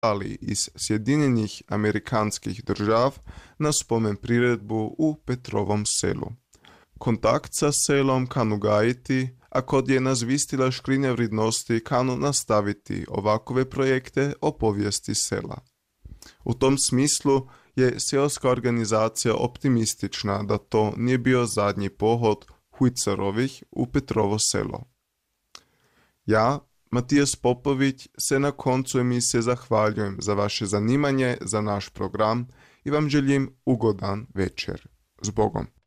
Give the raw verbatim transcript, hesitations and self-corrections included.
ali iz Sjedinjenih Amerikanskih držav na spomen priredbu u Petrovom selu. Kontakt sa selom kanu gajiti, a kod je nazvistila škrinja vrednosti kanu nastaviti ovakove projekte o povijesti sela. U tom smislu je seoska organizacija optimistična da to nije bio zadnji pohod Hujcarovih u Petrovo selo. Ja, Matijas Popović, se na koncu emisije zahvaljujem za vaše zanimanje za naš program i vam želim ugodan večer. S Bogom!